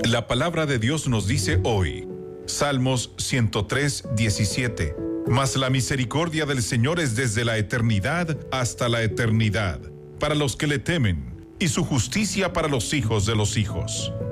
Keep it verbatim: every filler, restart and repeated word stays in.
La palabra de Dios nos dice hoy, Salmos ciento tres, diecisiete, mas la misericordia del Señor es desde la eternidad hasta la eternidad, para los que le temen, y su justicia para los hijos de los hijos.